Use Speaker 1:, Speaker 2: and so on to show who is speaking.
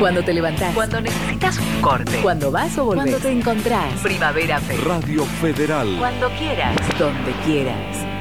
Speaker 1: Cuando te levantás.
Speaker 2: Cuando necesitas un corte.
Speaker 1: Cuando vas o volvés.
Speaker 2: Cuando te encontrás. Primavera Fest.
Speaker 3: Radio Federal.
Speaker 2: Cuando quieras.
Speaker 1: Donde quieras.